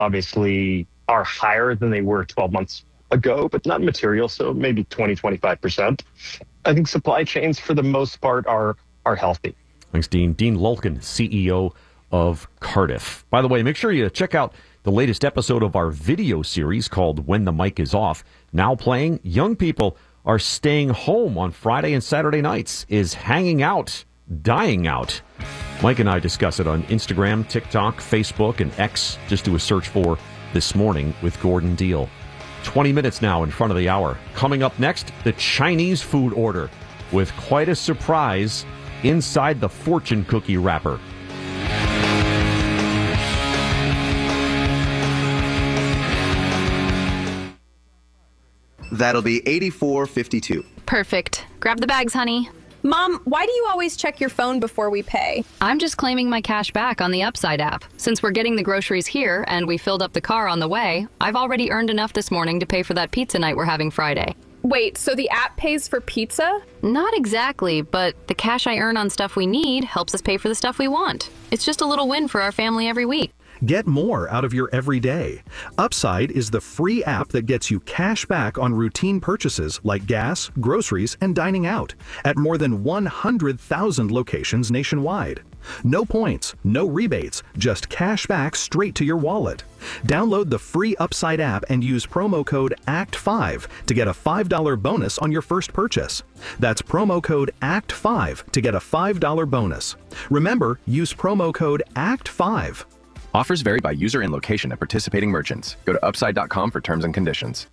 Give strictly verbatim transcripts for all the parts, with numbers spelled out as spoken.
obviously are higher than they were twelve months ago, but not material, so maybe twenty, twenty-five percent. I think supply chains, for the most part, are are healthy. Thanks, Dean. Dean Lulkin, C E O of Cardiff. By the way, make sure you check out the latest episode of our video series called When the Mic is Off. Now playing, young people are staying home on Friday and Saturday nights. Is hanging out dying out? Mike and I discuss it on Instagram, TikTok, Facebook, and X. Just do a search for This Morning with Gordon Deal. twenty minutes now in front of the hour. Coming up next, the Chinese food order with quite a surprise inside the fortune cookie wrapper. That'll be eighty-four fifty-two. Perfect. Grab the bags, honey. Mom, why do you always check your phone before we pay? I'm just claiming my cash back on the Upside app. Since we're getting the groceries here and we filled up the car on the way, I've already earned enough this morning to pay for that pizza night we're having Friday. Wait, so the app pays for pizza? Not exactly, but the cash I earn on stuff we need helps us pay for the stuff we want. It's just a little win for our family every week. Get more out of your everyday. Upside is the free app that gets you cash back on routine purchases like gas, groceries, and dining out at more than one hundred thousand locations nationwide. No points, no rebates, just cash back straight to your wallet. Download the free Upside app and use promo code A C T five to get a five dollar bonus on your first purchase. That's promo code A C T five to get a five dollar bonus. Remember, use promo code A C T five. Offers vary by user and location at participating merchants. Go to upside dot com for terms and conditions.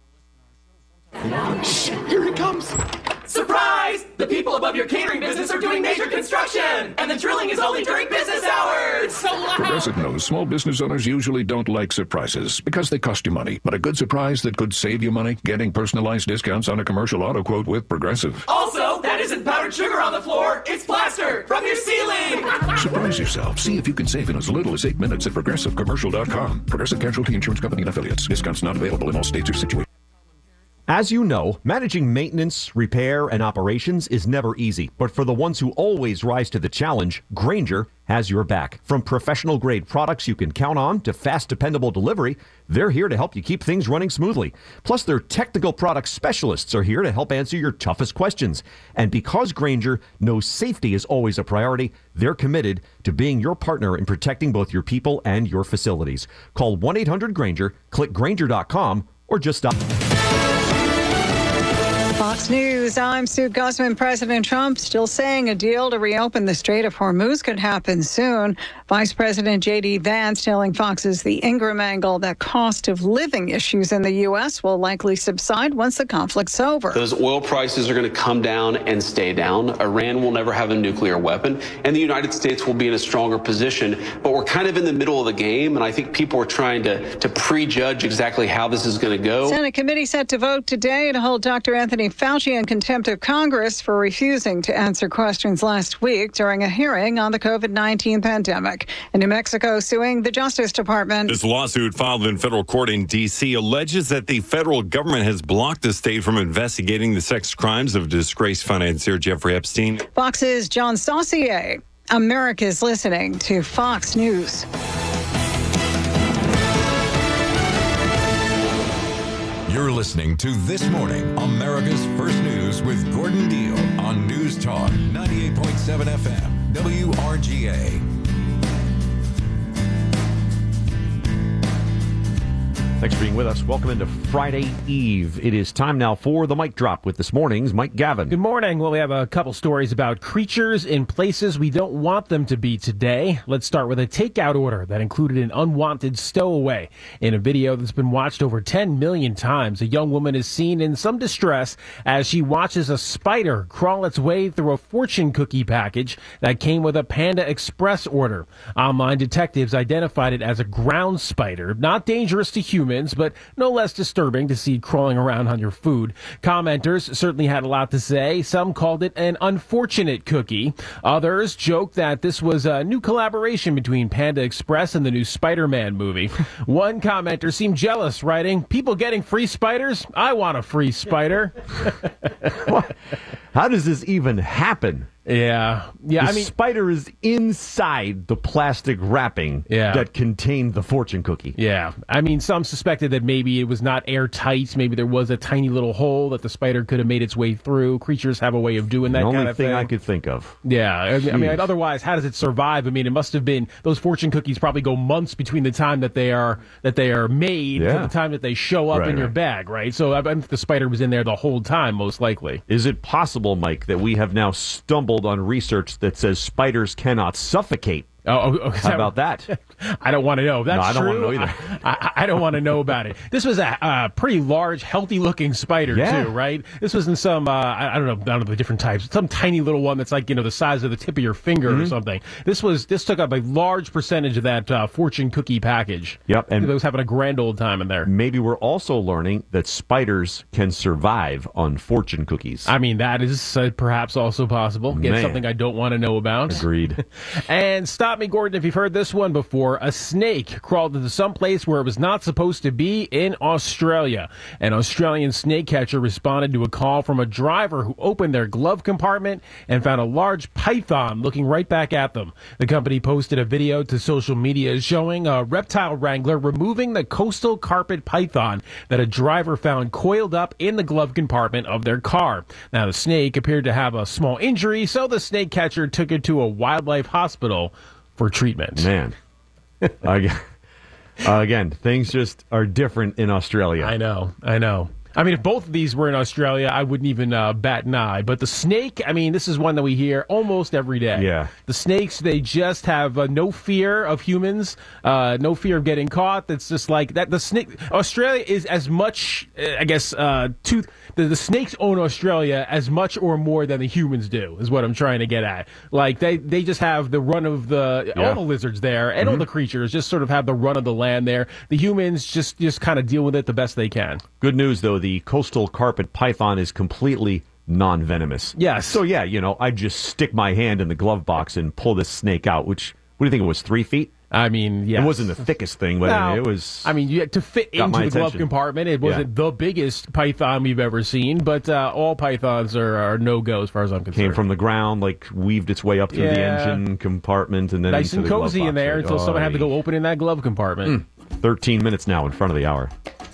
Shh, here it comes. Surprise! The people above your catering business are doing major construction, and the drilling is only during business hours. It's so loud. Progressive knows small business owners usually don't like surprises because they cost you money. But a good surprise that could save you money, getting personalized discounts on a commercial auto quote with Progressive. Also, that isn't powdered sugar on the floor. It's plaster from your ceiling. Surprise yourself. See if you can save in as little as eight minutes at progressive commercial dot com. Progressive Casualty Insurance Company and Affiliates. Discounts not available in all states or situations. As you know, managing maintenance, repair, and operations is never easy. But for the ones who always rise to the challenge, Grainger has your back. From professional-grade products you can count on to fast, dependable delivery, they're here to help you keep things running smoothly. Plus, their technical product specialists are here to help answer your toughest questions. And because Grainger knows safety is always a priority, they're committed to being your partner in protecting both your people and your facilities. Call one eight hundred Grainger, click Grainger dot com, or just stop. Fox News, I'm Sue Guzman. President Trump still saying a deal to reopen the Strait of Hormuz could happen soon. Vice President J D Vance telling Fox's The Ingram Angle that cost of living issues in the U S will likely subside once the conflict's over. Those oil prices are going to come down and stay down. Iran will never have a nuclear weapon, and the United States will be in a stronger position. But we're kind of in the middle of the game, and I think people are trying to, to prejudge exactly how this is going to go. Senate committee set to vote today to hold Doctor Anthony Fauci in contempt of Congress for refusing to answer questions last week during a hearing on the COVID nineteen pandemic. And New Mexico suing the Justice Department. This lawsuit filed in federal court in D C alleges that the federal government has blocked the state from investigating the sex crimes of disgraced financier Jeffrey Epstein. Fox's John Saucier. America's listening to Fox News. You're listening to This Morning, America's First News with Gordon Deal on News Talk ninety-eight point seven F M, W R G A. Thanks for being with us. Welcome into Friday Eve. It is time now for the Mic Drop with this morning's Mike Gavin. Good morning. Well, we have a couple stories about creatures in places we don't want them to be today. Let's start with a takeout order that included an unwanted stowaway. In a video that's been watched over ten million times, a young woman is seen in some distress as she watches a spider crawl its way through a fortune cookie package that came with a Panda Express order. Online detectives identified it as a ground spider, not dangerous to humans, but no less disturbing to see crawling around on your food. Commenters certainly had a lot to say. Some called it an unfortunate cookie. Others joked that this was a new collaboration between Panda Express and the new Spider-Man movie. One commenter seemed jealous, writing, "People getting free spiders? I want a free spider." How does this even happen? Yeah. Yeah, the I mean, spider is inside the plastic wrapping Yeah. that contained the fortune cookie. Yeah. I mean, some suspected that maybe it was not airtight. Maybe there was a tiny little hole that the spider could have made its way through. Creatures have a way of doing that the only kind of thing, thing. I could think of. Yeah. I mean, I mean, Jeez. otherwise, how does it survive? I mean, it must have been, those fortune cookies probably go months between the time that they are that they are made Yeah. to the time that they show up Right, in your right. bag, right? So I think the spider was in there the whole time, most likely. Is it possible, Mike, that we have now stumbled on research that says spiders cannot suffocate? Oh, oh, How about that? I don't want to know. If that's No, I don't true. want to know either. I, I, I don't want to know about it. This was a, a pretty large, healthy-looking spider Yeah. too, right? This was in some, uh, I, I don't know, I don't know the different types. Some tiny little one that's like you know the size of the tip of your finger Mm-hmm. or something. This was this took up a large percentage of that uh, fortune cookie package. Yep, and it was having a grand old time in there. Maybe we're also learning that spiders can survive on fortune cookies. I mean, that is uh, perhaps also possible. Again, Man. something I don't want to know about. Agreed. And stop me, Gordon, if you've heard this one before. A snake crawled into some place where it was not supposed to be in Australia. An Australian snake catcher responded to a call from a driver who opened their glove compartment and found a large python looking right back at them. The company posted a video to social media showing a reptile wrangler removing the coastal carpet python that a driver found coiled up in the glove compartment of their car. Now, the snake appeared to have a small injury, so the snake catcher took it to a wildlife hospital for treatment. Man. Again, uh, again, things just are different in Australia. I know, I know. I mean, if both of these were in Australia, I wouldn't even uh, bat an eye. But the snake, I mean, this is one that we hear almost every day. Yeah. The snakes, they just have uh, no fear of humans, uh, no fear of getting caught. That's just like that. The snake, Australia is as much, uh, I guess, uh, to the, the snakes own Australia as much or more than the humans do, is what I'm trying to get at. Like, they, they just have the run of the, Yeah. all the lizards there and all Mhm. the creatures just sort of have the run of the land there. The humans just, just kind of deal with it the best they can. Good news, though, the coastal carpet python is completely non-venomous. Yes. So, yeah, you know, I just stick my hand in the glove box and pull this snake out, which, what do you think it was, three feet? I mean, yeah. It wasn't the thickest thing, but I mean, it was... I mean, you had to fit got into my the glove attention. compartment. It wasn't the biggest python we've ever seen, but uh, all pythons are, are no-go as far as I'm concerned. Came from the ground, like, weaved its way up through the Yeah. engine compartment and then Nice into and the glove cozy box. in there Like, until someone had to oy. go open in that glove compartment. Mm. thirteen minutes now in front of the hour.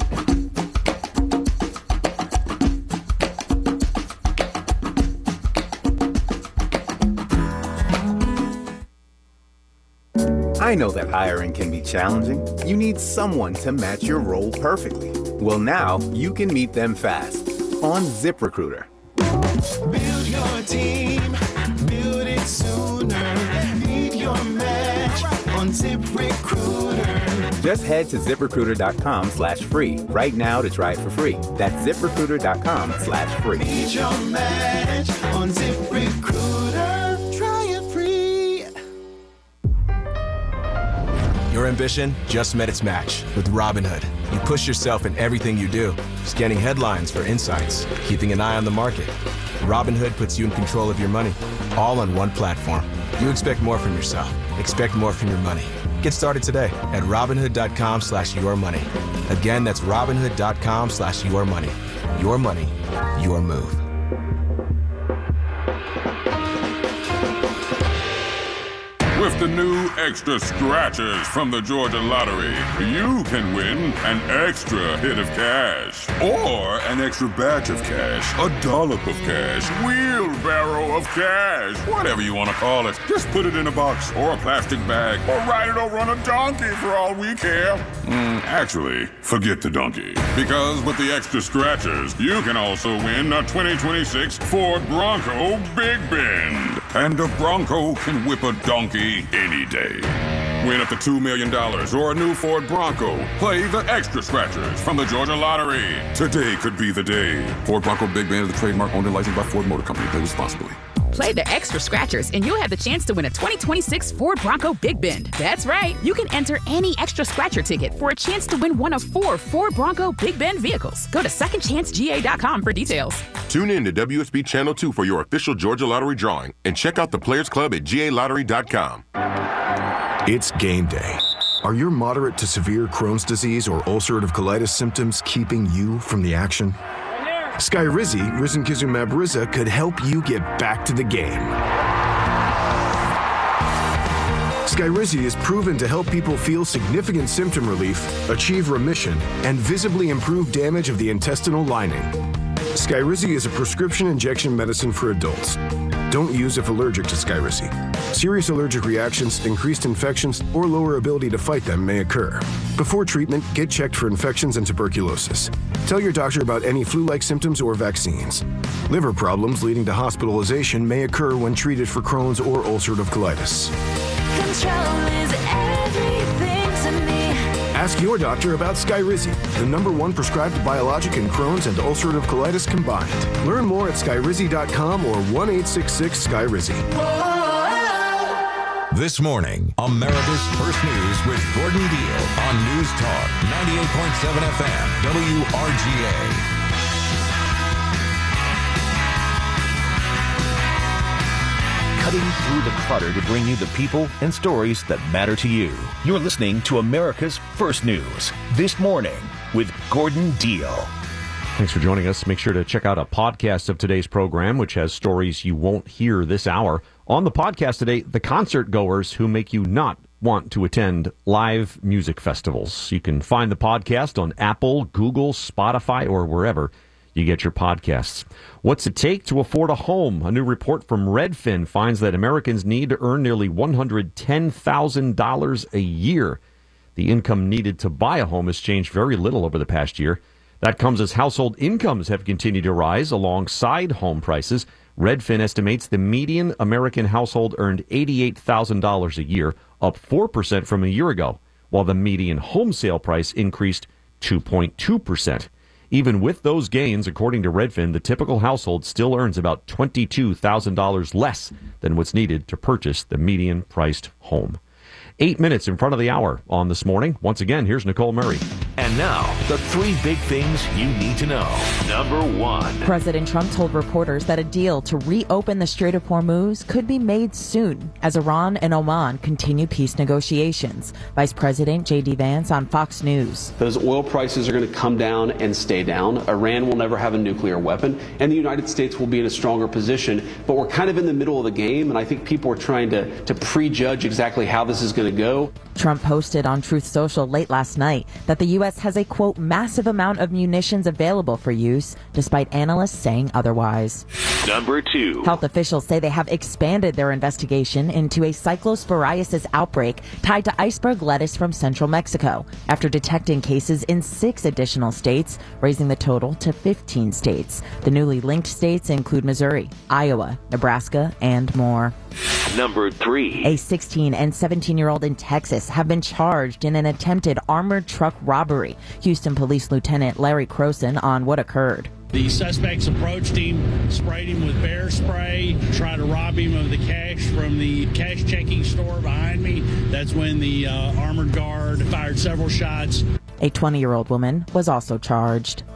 I know that hiring can be challenging. You need someone to match your role perfectly. Well, now you can meet them fast on ZipRecruiter. Build your team, build it sooner. Meet your match on ZipRecruiter. Just head to ZipRecruiter.com slash free right now to try it for free. That's ZipRecruiter.com slash free. Meet your match on ZipRecruiter. Try it free. Your ambition just met its match with Robinhood. You push yourself in everything you do, scanning headlines for insights, keeping an eye on the market. Robinhood puts you in control of your money, all on one platform. You expect more from yourself. Expect more from your money. Get started today at Robinhood.com slash your money. Again, that's Robinhood.com slash your money. Your money, your move. With the new extra scratchers from the Georgia Lottery, you can win an extra hit of cash. Or an extra batch of cash, a dollop of cash, wheelbarrow of cash, whatever you want to call it. Just put it in a box or a plastic bag or ride it over on a donkey for all we care. Mm, actually, forget the donkey. Because with the extra scratchers, you can also win a twenty twenty-six Ford Bronco Big Bend. And a Bronco can whip a donkey any day. Win up to two million dollars or a new Ford Bronco. Play the extra scratchers from the Georgia Lottery. Today could be the day. Ford Bronco Big Bend is the trademark owned and licensed by Ford Motor Company. Play responsibly. Play the extra scratchers and you'll have the chance to win a twenty twenty-six Ford Bronco Big Bend. That's right. You can enter any extra scratcher ticket for a chance to win one of four Ford Bronco Big Bend vehicles. Go to second chance G A dot com for details. Tune in to W S B Channel two for your official Georgia Lottery drawing and check out the Players Club at G A lottery dot com. It's game day. Are your moderate to severe Crohn's disease or ulcerative colitis symptoms keeping you from the action? Skyrizi, risankizumab Riza, could help you get back to the game. Skyrizi is proven to help people feel significant symptom relief, achieve remission, and visibly improve damage of the intestinal lining. Skyrizi is a prescription injection medicine for adults. Don't use if allergic to Skyrizi. Serious allergic reactions, increased infections, or lower ability to fight them may occur. Before treatment, get checked for infections and tuberculosis. Tell your doctor about any flu-like symptoms or vaccines. Liver problems leading to hospitalization may occur when treated for Crohn's or ulcerative colitis. Control is everything to me. Ask your doctor about Skyrizi, the number one prescribed biologic in Crohn's and ulcerative colitis combined. Learn more at skyrizi dot com or one eight six six Skyrizi. This morning, America's First News with Gordon Deal on News Talk ninety-eight point seven F M, W R G A. Cutting through the clutter to bring you the people and stories that matter to you. You're listening to America's First News This Morning with Gordon Deal. Thanks for joining us. Make sure to check out a podcast of today's program, which has stories you won't hear this hour. On the podcast today, the concert goers who make you not want to attend live music festivals. You can find the podcast on Apple, Google, Spotify, or wherever you get your podcasts. What's it take to afford a home? A new report from Redfin finds that Americans need to earn nearly one hundred ten thousand dollars a year. The income needed to buy a home has changed very little over the past year. That comes as household incomes have continued to rise alongside home prices. Redfin estimates the median American household earned eighty-eight thousand dollars a year, up four percent from a year ago, while the median home sale price increased two point two percent. Even with those gains, according to Redfin, the typical household still earns about twenty-two thousand dollars less than what's needed to purchase the median-priced home. Eight minutes in front of the hour on This Morning. Once again, here's Nicole Murray. And now, the three big things you need to know. Number one. President Trump told reporters that a deal to reopen the Strait of Hormuz could be made soon as Iran and Oman continue peace negotiations. Vice President J D Vance on Fox News. Those oil prices are going to come down and stay down. Iran will never have a nuclear weapon, and the United States will be in a stronger position. But we're kind of in the middle of the game, and I think people are trying to, to prejudge exactly how this is going to go. Trump posted on Truth Social late last night that the U S has a, quote, massive amount of munitions available for use, despite analysts saying otherwise. Number two. Health officials say they have expanded their investigation into a cyclosporiasis outbreak tied to iceberg lettuce from central Mexico, after detecting cases in six additional states, raising the total to fifteen states. The newly linked states include Missouri, Iowa, Nebraska, and more. Number three. A sixteen and seventeen-year-old in Texas have been charged in an attempted armored truck robbery. Houston Police Lieutenant Larry Croson on what occurred. The suspects approached him, sprayed him with bear spray, tried to rob him of the cash from the cash checking store behind me. That's when the uh, armored guard fired several shots. A twenty-year-old woman was also charged.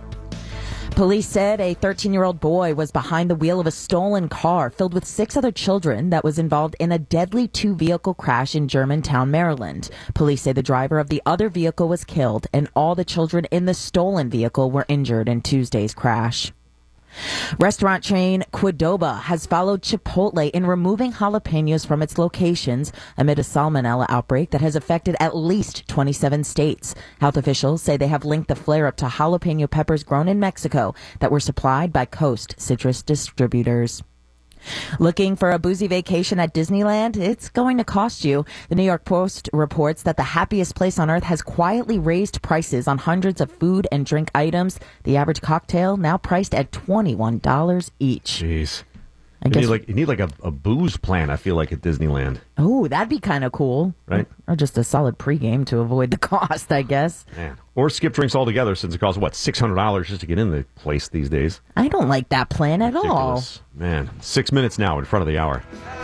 Police said a thirteen-year-old boy was behind the wheel of a stolen car filled with six other children that was involved in a deadly two-vehicle crash in Germantown, Maryland. Police say the driver of the other vehicle was killed and all the children in the stolen vehicle were injured in Tuesday's crash. Restaurant chain Qdoba has followed Chipotle in removing jalapenos from its locations amid a salmonella outbreak that has affected at least twenty-seven states. Health officials say they have linked the flare-up to jalapeno peppers grown in Mexico that were supplied by Coast Citrus distributors. Looking for a boozy vacation at Disneyland? It's going to cost you. The New York Post reports that the happiest place on earth has quietly raised prices on hundreds of food and drink items. The average cocktail now priced at twenty-one dollars each. Jeez. I you guess need like you need like a, a booze plan, I feel like, at Disneyland. Oh, that'd be kind of cool. Right. Or just a solid pregame to avoid the cost, I guess. Man. Or skip drinks altogether, since it costs, what, six hundred dollars just to get in the place these days. I don't like that plan at Ridiculous. all. Man, six minutes now in front of the hour.